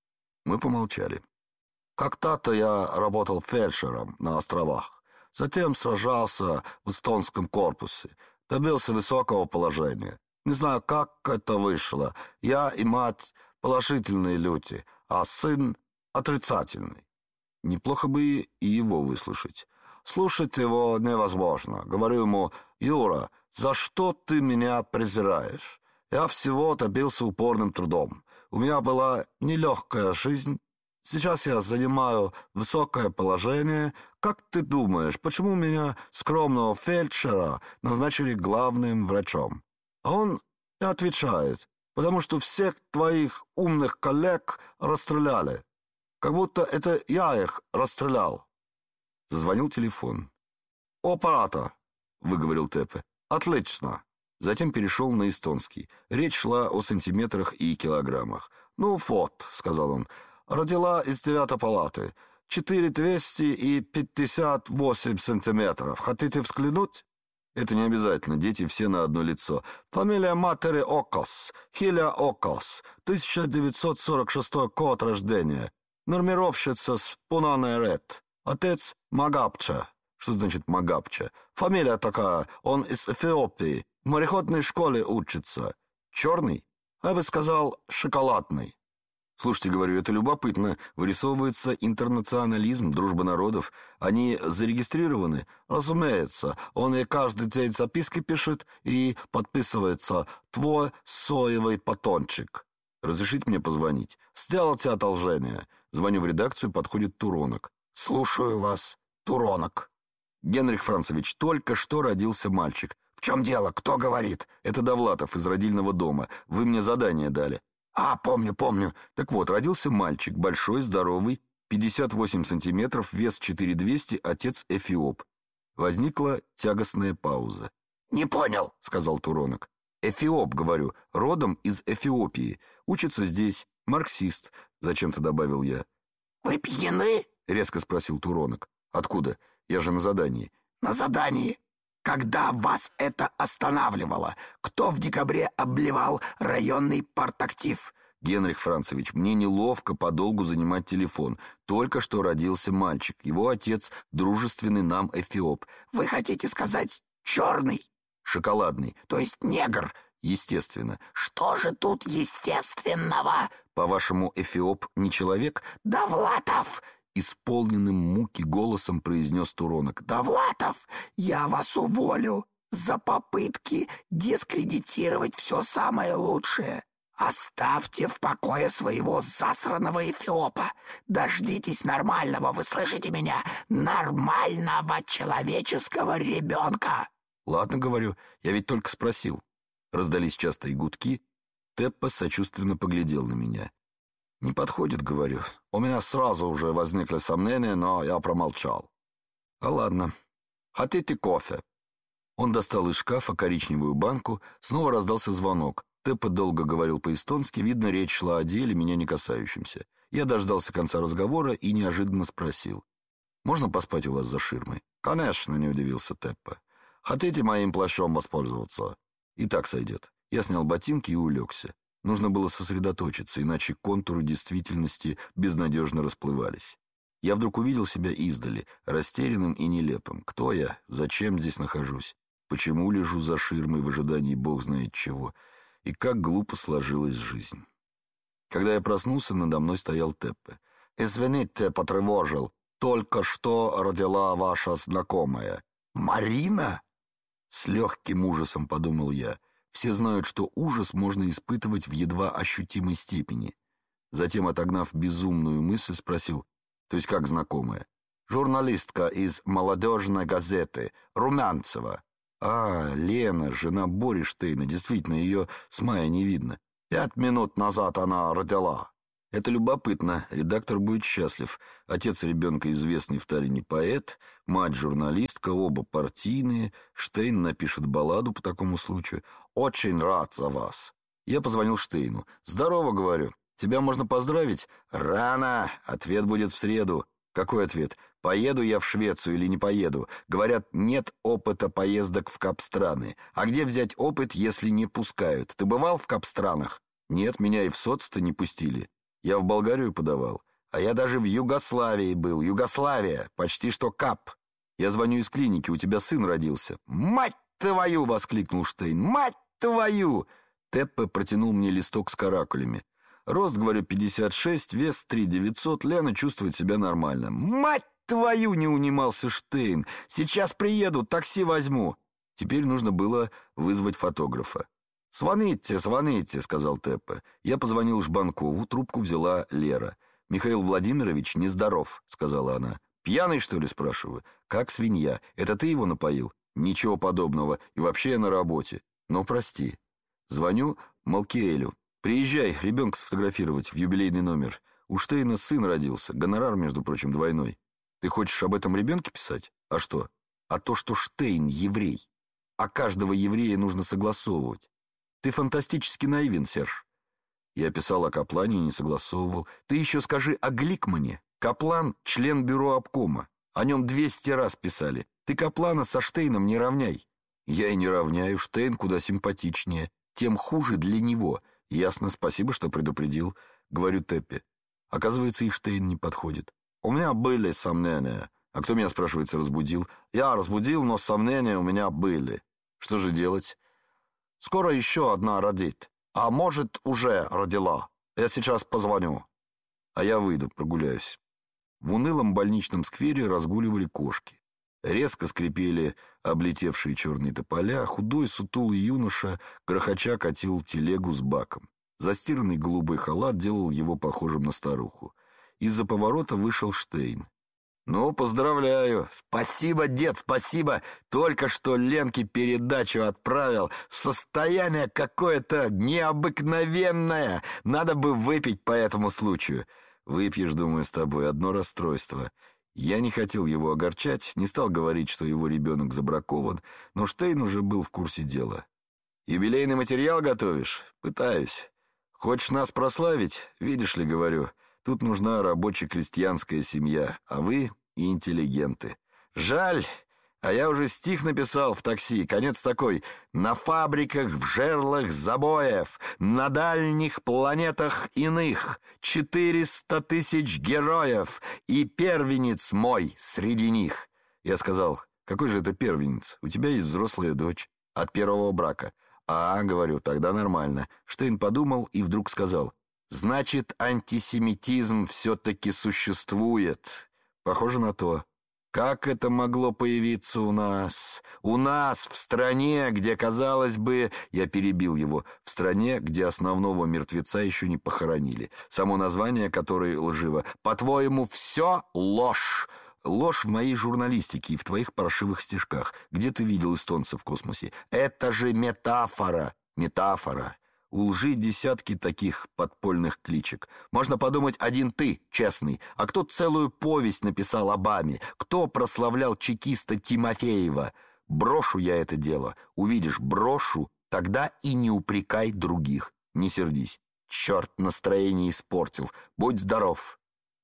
Мы помолчали. «Когда-то я работал фельдшером на островах. Затем сражался в эстонском корпусе. Добился высокого положения. Не знаю, как это вышло. Я и мать положительные люди, а сын отрицательный. Неплохо бы и его выслушать. Слушать его невозможно. Говорю ему: «Юра, за что ты меня презираешь? Я всего добился упорным трудом. У меня была нелегкая жизнь. Сейчас я занимаю высокое положение. Как ты думаешь, почему меня, скромного фельдшера, назначили главным врачом?» А он и отвечает: «Потому что всех твоих умных коллег расстреляли. Как будто это я их расстрелял». Зазвонил телефон. «Оператор», — выговорил Теппа. «Отлично». Затем перешел на эстонский. Речь шла о сантиметрах и килограммах. «Ну вот», — сказал он, — «родила из девятой палаты. Четыре двести и пятьдесят восемь сантиметров. Хотите взглянуть?» «Это не обязательно, дети все на одно лицо. Фамилия матери Окос, Хиля Окос, тысяча девятьсот сорок шестой год рождения. Нормировщица с Пунане-Ред. Отец Магапча». «Что значит Магапча?» «Фамилия такая, он из Эфиопии, в мореходной школе учится». «Черный?» «Я бы сказал, шоколадный». «Слушайте, — говорю, — это любопытно. Вырисовывается интернационализм, дружба народов. Они зарегистрированы?» «Разумеется. Он и каждый день записки пишет и подписывается: «Твой соевый батончик». «Разрешите мне позвонить?» «Сделайте одолжение». Звоню в редакцию, подходит Туронок. «Слушаю вас, Туронок». «Генрих Францевич, только что родился мальчик». «В чем дело? Кто говорит?» «Это Довлатов из родильного дома. Вы мне задание дали». «А, помню, помню». Так вот, родился мальчик, большой, здоровый, пятьдесят восемь сантиметров, вес четыре двести, отец эфиоп. Возникла тягостная пауза. «Не понял», — сказал Туронок. «Эфиоп, говорю, родом из Эфиопии. Учится здесь, марксист», — зачем-то добавил я. «Вы пьяны?» — резко спросил Туронок. «Откуда? Я же на задании». «На задании? Когда вас это останавливало? Кто в декабре обливал районный партактив?» «Генрих Францевич, мне неловко подолгу занимать телефон. Только что родился мальчик. Его отец — дружественный нам эфиоп». «Вы хотите сказать черный?» «Шоколадный». «То есть негр?» «Естественно». «Что же тут естественного?» «По-вашему, эфиоп не человек?» «Довлатов!» Исполненным муки голосом произнес Туронок. «Довлатов, я вас уволю за попытки дискредитировать все самое лучшее. Оставьте в покое своего засраного эфиопа. Дождитесь нормального, вы слышите меня, нормального человеческого ребенка». «Ладно, — говорю, — я ведь только спросил». Раздались частые гудки. Теппа сочувственно поглядел на меня. «Не подходит, — говорю. У меня сразу уже возникли сомнения, но я промолчал». «А ладно. Хотите кофе?» Он достал из шкафа коричневую банку, снова раздался звонок. Теппа долго говорил по-эстонски, видно, речь шла о деле, меня не касающемся. Я дождался конца разговора и неожиданно спросил: «Можно поспать у вас за ширмой?» «Конечно, — не удивился Теппа. Хотите моим плащом воспользоваться?» «И так сойдет». Я снял ботинки и улегся. Нужно было сосредоточиться, иначе контуры действительности безнадежно расплывались. Я вдруг увидел себя издали, растерянным и нелепым. Кто я? Зачем здесь нахожусь? Почему лежу за ширмой в ожидании бог знает чего? И как глупо сложилась жизнь. Когда я проснулся, надо мной стоял Теппа. «Извините, потревожил. Только что родила ваша знакомая». «Марина?» С легким ужасом подумал я. Все знают, что ужас можно испытывать в едва ощутимой степени. Затем, отогнав безумную мысль, спросил: «То есть как знакомая?» «Журналистка из молодежной газеты, Румянцева». «А, Лена, жена Бориштейна. Действительно, ее с мая не видно». Пять минут назад она родила». Это любопытно, редактор будет счастлив. Отец ребенка известный в Таллине поэт, мать журналистка, оба партийные. Штейн напишет балладу по такому случаю. «Очень рад за вас». Я позвонил Штейну. «Здорово», — говорю. «Тебя можно поздравить?» «Рано. Ответ будет в среду». «Какой ответ? Поеду я в Швецию или не поеду?» Говорят, нет опыта поездок в капстраны. А где взять опыт, если не пускают? Ты бывал в капстранах? Нет, меня и в соц-то не пустили. Я в Болгарию подавал. А я даже в Югославии был. Югославия. Почти что кап. Я звоню из клиники. У тебя сын родился. «Мать твою!» — воскликнул Штейн. «Мать твою!» Теппе протянул мне листок с каракулями. Рост, говорю, пятьдесят шесть, вес три тысячи девятьсот. Лена чувствует себя нормально. «Мать твою!» — не унимался Штейн. «Сейчас приеду, такси возьму». Теперь нужно было вызвать фотографа. «Звоните, звоните», — сказал Теппе. Я позвонил Жбанкову, трубку взяла Лера. «Михаил Владимирович нездоров», — сказала она. «Пьяный, что ли?» — спрашиваю. «Как свинья. Это ты его напоил?» «Ничего подобного. И вообще я на работе». «Ну, прости». Звоню Малкиэлю. «Приезжай, ребенка сфотографировать в юбилейный номер. У Штейна сын родился. Гонорар, между прочим, двойной. Ты хочешь об этом ребенке писать? А что? А то, что Штейн еврей. А каждого еврея нужно согласовывать. Ты фантастически наивен, Серж». Я писал о Каплане и не согласовывал. Ты еще скажи о Гликмане. Каплан — член бюро обкома. О нем двести раз писали. Ты Каплана со Штейном не равняй. Я и не равняю. Штейн куда симпатичнее. Тем хуже для него. Ясно, спасибо, что предупредил. Говорю Теппе. Оказывается, и Штейн не подходит. У меня были сомнения. А кто меня, спрашивается, разбудил? Я разбудил, но сомнения у меня были. Что же делать? Скоро еще одна родит. А может, уже родила. Я сейчас позвоню. А я выйду, прогуляюсь. В унылом больничном сквере разгуливали кошки. Резко скрипели облетевшие черные тополя. Худой сутулый юноша грохоча катил телегу с баком. Застиранный голубой халат делал его похожим на старуху. Из-за поворота вышел Штейн. «Ну, поздравляю. Спасибо, дед, спасибо. Только что Ленке передачу отправил. Состояние какое-то необыкновенное. Надо бы выпить по этому случаю». «Выпьешь, думаю, с тобой. Одно расстройство». Я не хотел его огорчать, не стал говорить, что его ребенок забракован, но Штейн уже был в курсе дела. «Юбилейный материал готовишь? Пытаюсь. Хочешь нас прославить? Видишь ли, говорю, тут нужна рабоче-крестьянская семья, а вы и интеллигенты. Жаль, а я уже стих написал в такси, конец такой: на фабриках, в жерлах забоев, на дальних планетах иных четыреста тысяч героев, и первенец мой среди них». Я сказал: «Какой же это первенец? У тебя есть взрослая дочь от первого брака». «А, — говорю, — тогда нормально». Штейн подумал и вдруг сказал: «Значит, антисемитизм все-таки существует». Похоже на то. Как это могло появиться у нас? У нас, в стране, где, казалось бы... Я перебил его. В стране, где основного мертвеца еще не похоронили. Само название, которое лживо. По-твоему, все ложь. Ложь в моей журналистике и в твоих паршивых стишках. Где ты видел эстонца в космосе? Это же метафора. Метафора. У лжи десятки таких подпольных кличек. Можно подумать, один ты, честный. А кто целую повесть написал об Аме? Кто прославлял чекиста Тимофеева? Брошу я это дело. Увидишь, брошу, тогда и не упрекай других. Не сердись. Черт, настроение испортил. Будь здоров.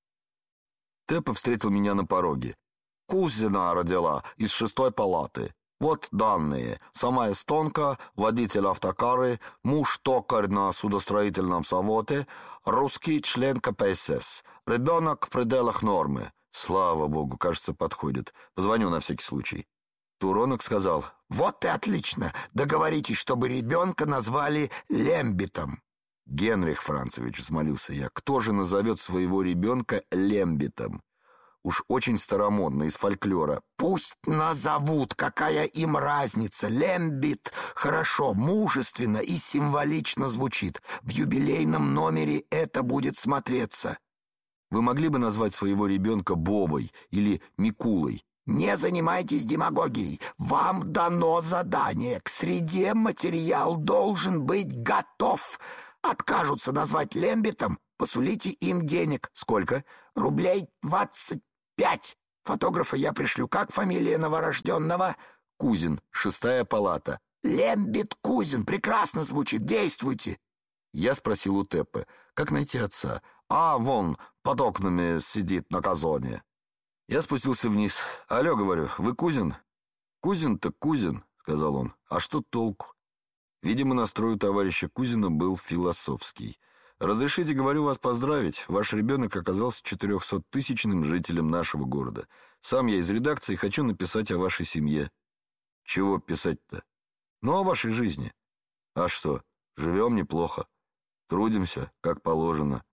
Теппе встретил меня на пороге. Кузина родила из шестой палаты. Вот данные. Сама эстонка, водитель автокары, муж токарь на судостроительном заводе, русский член ка пэ эс эс. Ребенок в пределах нормы. Слава богу, кажется, подходит. Позвоню на всякий случай. Туронок сказал: «Вот и отлично. Договоритесь, чтобы ребенка назвали Лембитом». «Генрих Францевич», — взмолился я, — «кто же назовет своего ребенка Лембитом? Уж очень старомодно, из фольклора». «Пусть назовут, какая им разница. Лембит хорошо, мужественно и символично звучит. В юбилейном номере это будет смотреться». «Вы могли бы назвать своего ребенка Бовой или Микулой?» «Не занимайтесь демагогией. Вам дано задание. К среде материал должен быть готов. откажутся назвать лембитом, посулите им денег. Сколько? Рублей двадцать пять. Фотографа я пришлю. Как фамилия новорожденного? Кузин, шестая палата. Лембит Кузин. Прекрасно звучит. Действуйте. Я спросил у Теппы, как найти отца. А, вон, под окнами сидит на газоне. Я спустился вниз. Алло, говорю, вы Кузин? Кузин-то Кузин, сказал он. А что толку? Видимо, настрой у товарища Кузина был философский. «Разрешите, говорю, вас поздравить. Ваш ребенок оказался четырехсоттысячным жителем нашего города. Сам я из редакции хочу написать о вашей семье». «Чего писать-то?» «Ну, о вашей жизни». «А что, живем неплохо. Трудимся, как положено.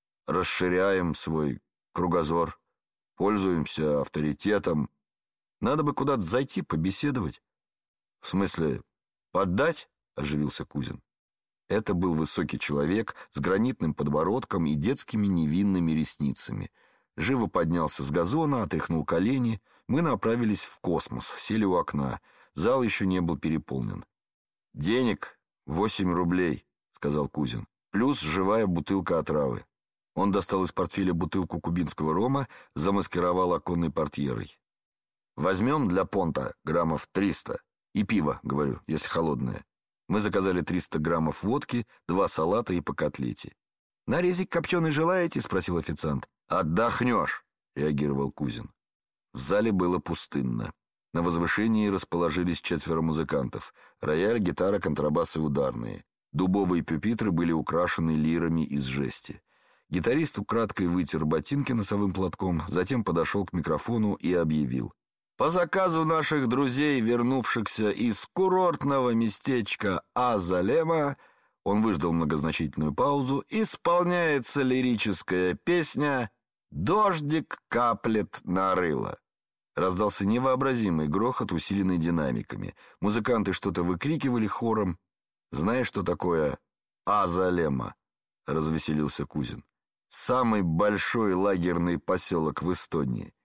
Расширяем свой кругозор. Пользуемся авторитетом. Надо бы куда-то зайти, побеседовать». «В смысле, поддать?» — оживился Кузин. Это был высокий человек с гранитным подбородком и детскими невинными ресницами. Живо поднялся с газона, отряхнул колени. Мы направились в космос, сели у окна. Зал еще не был переполнен. «Денег восемь рублей», — сказал Кузин, «плюс живая бутылка отравы». Он достал из портфеля бутылку кубинского рома, замаскировал оконной портьерой. «Возьмем для понта граммов триста. И пиво, говорю, если холодное». Мы заказали триста граммов водки, два салата и по котлете. «Нарезик копченый желаете?» — спросил официант. «Отдохнешь», — реагировал Кузин. В зале было пустынно. На возвышении расположились четверо музыкантов. Рояль, гитара, контрабас и ударные. Дубовые пюпитры были украшены лирами из жести. Гитарист украдкой вытер ботинки носовым платком, затем подошел к микрофону и объявил. По заказу наших друзей, вернувшихся из курортного местечка Азалема, он выждал многозначительную паузу, исполняется лирическая песня «Дождик каплет на рыло». Раздался невообразимый грохот, усиленный динамиками. Музыканты что-то выкрикивали хором. «Знаешь, что такое Азалема?» — развеселился Кузин. «Самый большой лагерный поселок в Эстонии.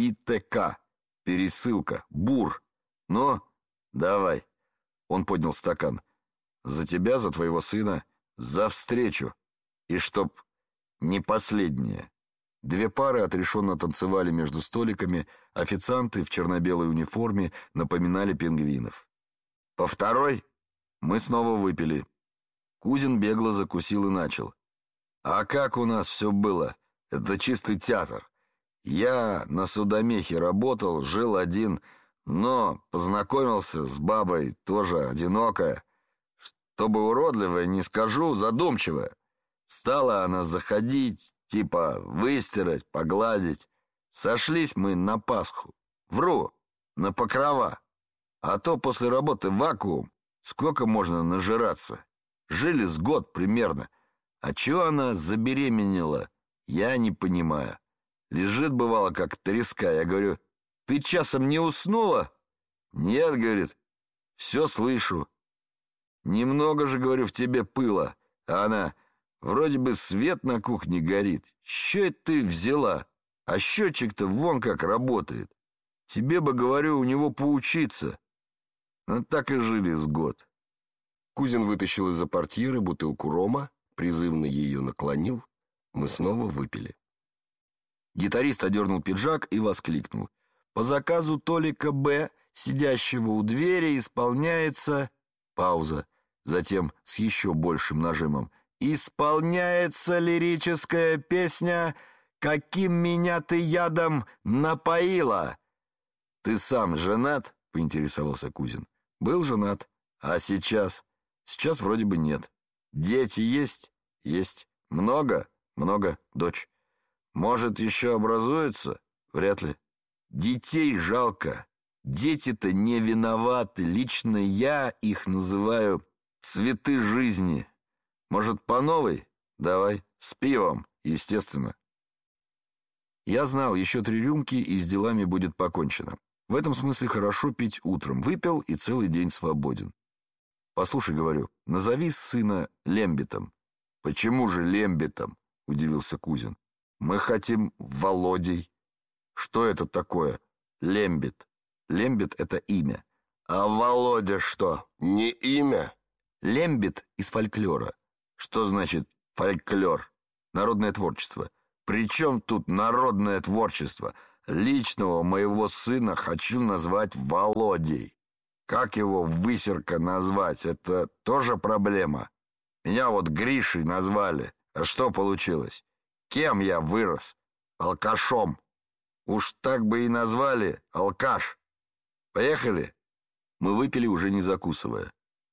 ИТК. Пересылка. Бур. Ну, давай». Он поднял стакан. «За тебя, за твоего сына, за встречу. И чтоб не последнее». Две пары отрешенно танцевали между столиками, официанты в черно-белой униформе напоминали пингвинов. По второй мы снова выпили. Кузин бегло закусил и начал. «А как у нас все было? Это чистый театр. Я на судомехе работал, жил один, но познакомился с бабой, тоже одинокая. Чтобы уродливая, не скажу, задумчивая. Стала она заходить, типа выстирать, погладить. Сошлись мы на Пасху. Вру, на Покрова. А то после работы вакуум. Сколько можно нажираться? Жили с год примерно. А чего она забеременела, я не понимаю. Лежит, бывало, как треска. Я говорю, ты часом не уснула? Нет, говорит, все слышу. Немного же, говорю, в тебе пыла. А она... Вроде бы свет на кухне горит. Что это ты взяла? А счетчик-то вон как работает. Тебе бы, говорю, у него поучиться. Ну, так и жили с год». Кузин вытащил из-за портьеры бутылку рома, призывно ее наклонил. Мы снова выпили. Гитарист одернул пиджак и воскликнул. «По заказу Толика Б., сидящего у двери, исполняется...» Пауза. Затем с еще большим нажимом. «Исполняется лирическая песня «Каким меня ты ядом напоила». «Ты сам женат?» — поинтересовался Кузин. «Был женат. А сейчас?» «Сейчас вроде бы нет». «Дети есть?» «Есть. Много?» «Много. Дочь». «Может, еще образуется?» «Вряд ли». «Детей жалко. Дети-то не виноваты. Лично я их называю цветы жизни». «Может, по новой? Давай. С пивом, естественно». Я знал, еще три рюмки, и с делами будет покончено. В этом смысле хорошо пить утром. Выпил, и целый день свободен. «Послушай, — говорю, — назови сына Лембитом». «Почему же Лембитом?» — удивился Кузин. «Мы хотим Володей». «Что это такое? Лембит». «Лембит — это имя». «А Володя что, не имя?» «Лембит из фольклора. Что значит фольклор? Народное творчество. При чем тут народное творчество? Личного моего сына хочу назвать Володей. Как его высерка назвать? Это тоже проблема. Меня вот Гришей назвали. А что получилось? Кем я вырос? Алкашом. Уж так бы и назвали, алкаш. Поехали? Мы выпили, уже не закусывая.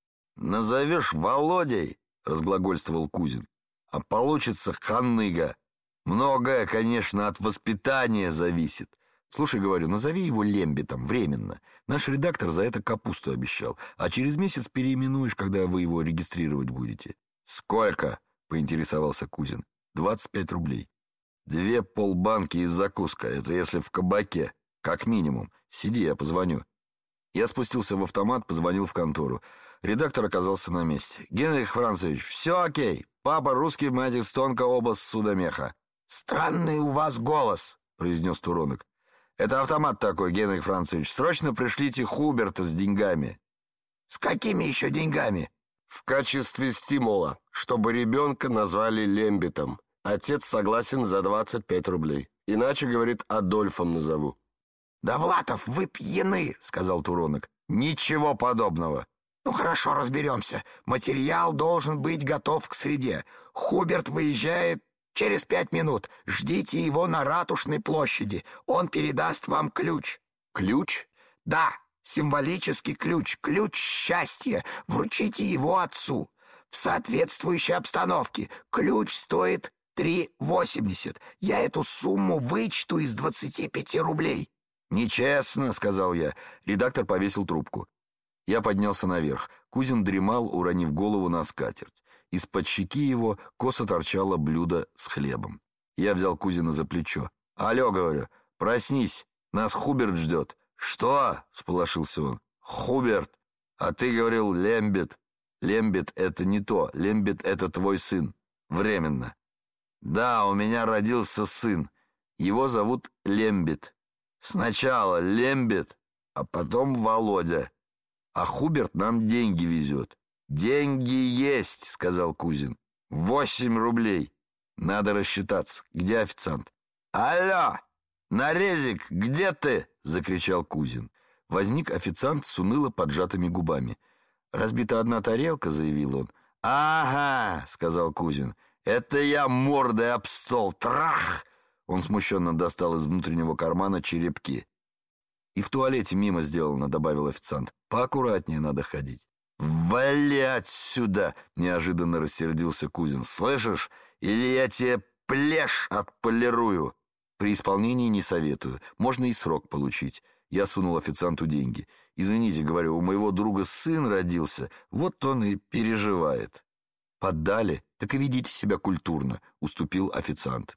«Назовешь Володей», — разглагольствовал Кузин, — «а получится ханыга. Многое, конечно, от воспитания зависит. Слушай, говорю, назови его Лембитом, временно. Наш редактор за это капусту обещал, а через месяц переименуешь, когда вы его регистрировать будете». «Сколько?» — поинтересовался Кузин. «Двадцать пять рублей». «Две полбанки и закуска, это если в кабаке, как минимум. Сиди, я позвоню». Я спустился в автомат, позвонил в контору. Редактор оказался на месте. «Генрих Францевич, все окей. Папа русский, мать из Тонкой области Судомеха». «Странный у вас голос», — произнес Туронок. «Это автомат такой, Генрих Францевич. Срочно пришлите Хуберта с деньгами». «С какими еще деньгами?» В качестве стимула, чтобы ребенка назвали Лембитом. Отец согласен за двадцать пять рублей. Иначе, говорит, Адольфом назову. «Довлатов, вы пьяны», — сказал Туронок. «Ничего подобного». «Ну хорошо, разберемся. Материал должен быть готов к среде. Хуберт выезжает через пять минут. Ждите его на Ратушной площади. Он передаст вам ключ». «Ключ?» «Да, символический ключ. Ключ счастья. Вручите его отцу. В соответствующей обстановке. Ключ стоит три восемьдесят. Я эту сумму вычту из двадцати пяти рублей». «Нечестно», — сказал я. Редактор повесил трубку. Я поднялся наверх. Кузин дремал, уронив голову на скатерть. Из-под щеки его косо торчало блюдо с хлебом. Я взял Кузина за плечо. «Алло», — говорю, — «проснись, нас Хуберт ждет». «Что?» — всполошился он. «Хуберт, а ты говорил Лембит». «Лембит — это не то. Лембит — это твой сын. Временно». «Да, у меня родился сын. Его зовут Лембит. Сначала Лембит, а потом Володя. А Хуберт нам деньги везет». «Деньги есть», — сказал Кузин. «Восемь рублей. Надо рассчитаться. Где официант?» «Алло, Нарезик, где ты?» — закричал Кузин. Возник официант с уныло поджатыми губами. «Разбита одна тарелка», — заявил он. «Ага», — сказал Кузин. «Это я мордой об стол. Трах!» Он смущенно достал из внутреннего кармана черепки. «И в туалете мимо сделано», — добавил официант. «Поаккуратнее надо ходить». «Вали отсюда!» — неожиданно рассердился Кузин. «Слышишь? Или я тебе плешь отполирую!» «При исполнении не советую. Можно и срок получить». Я сунул официанту деньги. «Извините, — говорю, — у моего друга сын родился, вот он и переживает». «Поддали? Так и ведите себя культурно», — уступил официант.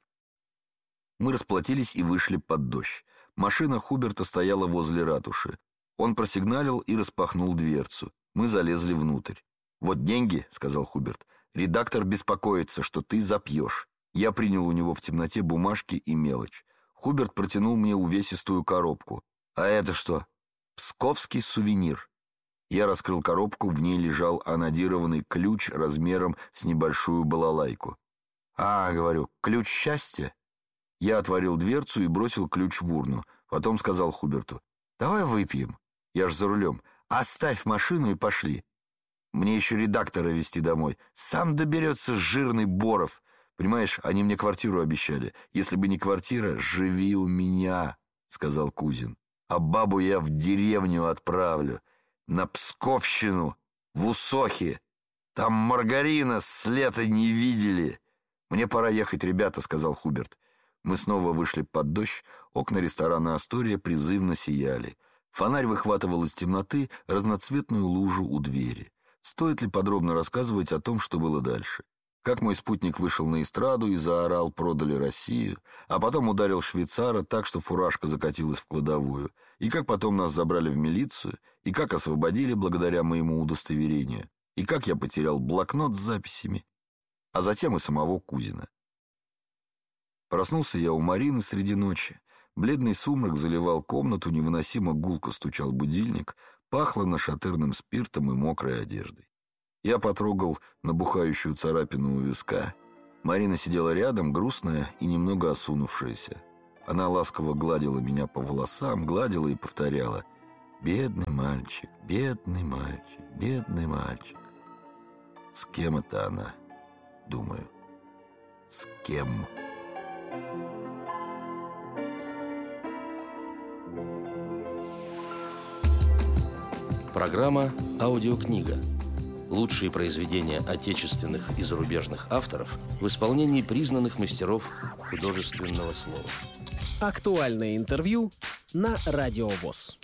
Мы расплатились и вышли под дождь. Машина Хуберта стояла возле ратуши. Он просигналил и распахнул дверцу. Мы залезли внутрь. «Вот деньги», — сказал Хуберт. «Редактор беспокоится, что ты запьешь». Я принял у него в темноте бумажки и мелочь. Хуберт протянул мне увесистую коробку. «А это что?» «Псковский сувенир». Я раскрыл коробку, в ней лежал анодированный ключ размером с небольшую балалайку. «А, — говорю, — ключ счастья?» Я отворил дверцу и бросил ключ в урну. Потом сказал Хуберту: «Давай выпьем. Я ж за рулем. Оставь машину и пошли. Мне еще редактора везти домой. Сам доберется жирный Боров. Понимаешь, они мне квартиру обещали. Если бы не квартира, живи у меня», — сказал Кузин. «А бабу я в деревню отправлю. На Псковщину, в Усохи. Там маргарина с лета не видели». «Мне пора ехать, ребята», — сказал Хуберт. Мы снова вышли под дождь, окна ресторана «Астория» призывно сияли. Фонарь выхватывал из темноты разноцветную лужу у двери. Стоит ли подробно рассказывать о том, что было дальше? Как мой спутник вышел на эстраду и заорал «Продали Россию», а потом ударил швейцара так, что фуражка закатилась в кладовую, и как потом нас забрали в милицию, и как освободили благодаря моему удостоверению, и как я потерял блокнот с записями, а затем и самого Кузина. Проснулся я у Марины среди ночи. Бледный сумрак заливал комнату, невыносимо гулко стучал будильник, пахло нашатырным спиртом и мокрой одеждой. Я потрогал набухающую царапину у виска. Марина сидела рядом, грустная и немного осунувшаяся. Она ласково гладила меня по волосам, гладила и повторяла: «Бедный мальчик, бедный мальчик, бедный мальчик». С кем это она? Думаю. С кем? Программа «Аудиокнига». Лучшие произведения отечественных и зарубежных авторов в исполнении признанных мастеров художественного слова. Актуальное интервью на Радио ВОС.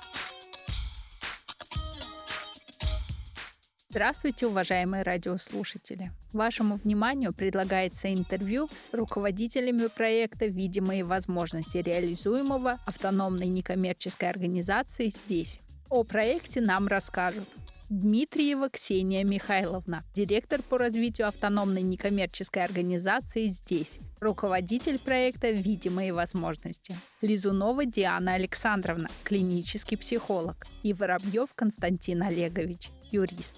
Здравствуйте, уважаемые радиослушатели! Вашему вниманию предлагается интервью с руководителями проекта «Видимые возможности», реализуемого автономной некоммерческой организацией здесь. О проекте нам расскажут Дмитриева Ксения Михайловна, директор по развитию автономной некоммерческой организации здесь, руководитель проекта «Видимые возможности», Лизунова Диана Александровна, клинический психолог, и Воробьев Константин Олегович, юрист.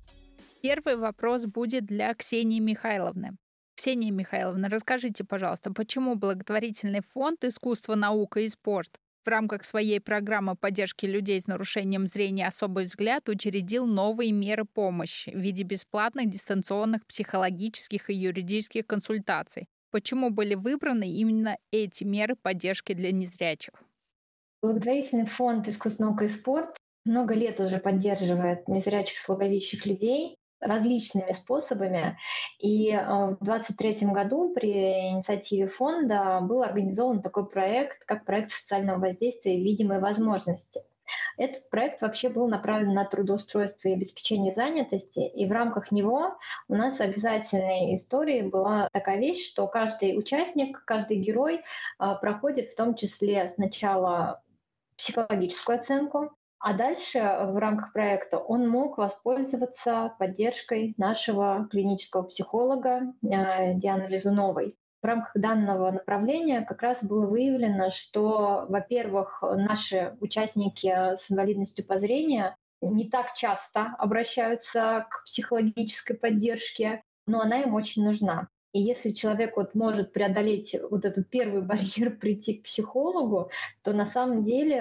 Первый вопрос будет для Ксении Михайловны. Ксения Михайловна, расскажите, пожалуйста, почему благотворительный фонд «Искусство, наука и спорт» в рамках своей программы поддержки людей с нарушением зрения «Особый взгляд» учредил новые меры помощи в виде бесплатных дистанционных психологических и юридических консультаций? Почему были выбраны именно эти меры поддержки для незрячих? Благотворительный фонд «Искусство, наука и спорт» много лет уже поддерживает незрячих, слабовидящих людей различными способами. И в двадцать третьем году при инициативе фонда был организован такой проект, как проект социального воздействия «Видимые возможности». Этот проект вообще был направлен на трудоустройство и обеспечение занятости, и в рамках него у нас обязательной историей была такая вещь, что каждый участник, каждый герой проходит в том числе сначала психологическую оценку, а дальше в рамках проекта он мог воспользоваться поддержкой нашего клинического психолога Дианы Лизуновой. В рамках данного направления как раз было выявлено, что, во-первых, наши участники с инвалидностью по зрению не так часто обращаются к психологической поддержке, но она им очень нужна. И если человек вот может преодолеть вот этот первый барьер прийти к психологу, то на самом деле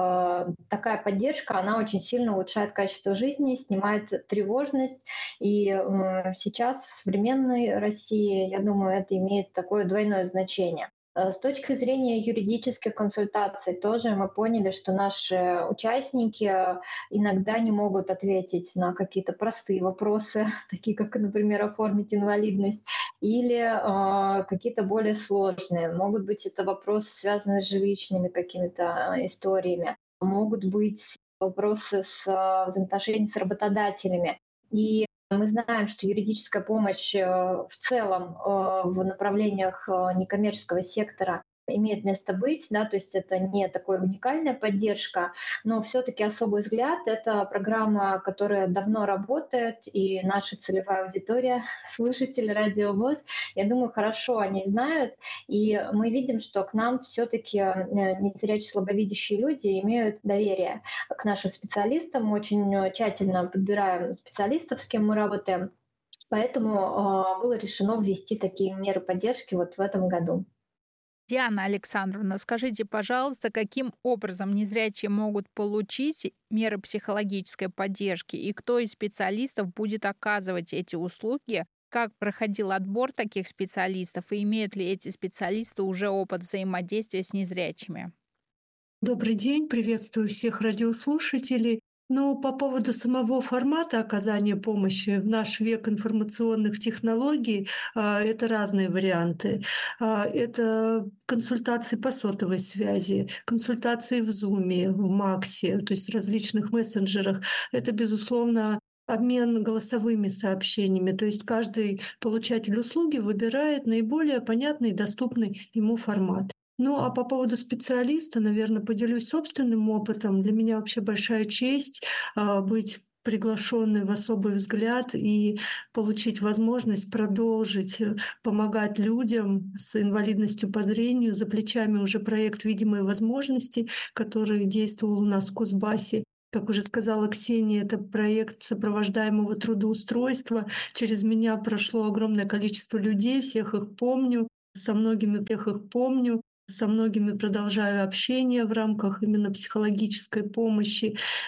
э, такая поддержка, она очень сильно улучшает качество жизни, снимает тревожность. И э, сейчас в современной России, я думаю, это имеет такое двойное значение. С точки зрения юридических консультаций тоже мы поняли, что наши участники иногда не могут ответить на какие-то простые вопросы, такие как, например, оформить инвалидность, или э, какие-то более сложные. Могут быть это вопросы, связанные с жилищными какими-то историями, могут быть вопросы с э, взаимоотношениями с работодателями. И мы знаем, что юридическая помощь в целом в направлениях некоммерческого сектора имеет место быть, да, то есть это не такая уникальная поддержка, но все-таки «Особый взгляд» — это программа, которая давно работает, и наша целевая аудитория, слушатели Радио ВОС, я думаю, хорошо они знают, и мы видим, что к нам все-таки незрячие, слабовидящие люди имеют доверие к нашим специалистам, мы очень тщательно подбираем специалистов, с кем мы работаем, поэтому э, было решено ввести такие меры поддержки вот в этом году. Диана Александровна, скажите, пожалуйста, каким образом незрячие могут получить меры психологической поддержки и кто из специалистов будет оказывать эти услуги? Как проходил отбор таких специалистов и имеют ли эти специалисты уже опыт взаимодействия с незрячими? Добрый день, приветствую всех радиослушателей. Ну, по поводу самого формата оказания помощи в наш век информационных технологий, это разные варианты. Это консультации по сотовой связи, консультации в Zoom, в Максе, то есть в различных мессенджерах. Это, безусловно, обмен голосовыми сообщениями. То есть каждый получатель услуги выбирает наиболее понятный и доступный ему формат. Ну, а по поводу специалиста, наверное, поделюсь собственным опытом. Для меня вообще большая честь а, быть приглашенной в «Особый взгляд» и получить возможность продолжить помогать людям с инвалидностью по зрению. За плечами уже проект «Видимые возможности», который действовал у нас в Кузбассе. Как уже сказала Ксения, это проект сопровождаемого трудоустройства. Через меня прошло огромное количество людей, всех их помню, со многими всех их помню, со многими продолжаю общение в рамках именно психологической помощи.